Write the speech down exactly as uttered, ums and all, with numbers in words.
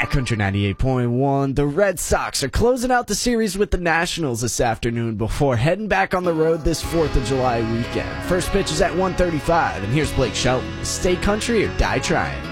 Country ninety-eight point one. The Red Sox are closing out the series with the Nationals this afternoon before heading back on the road this fourth of July weekend. First pitch is at one thirty-five, and here's Blake Shelton. Stay country or die trying.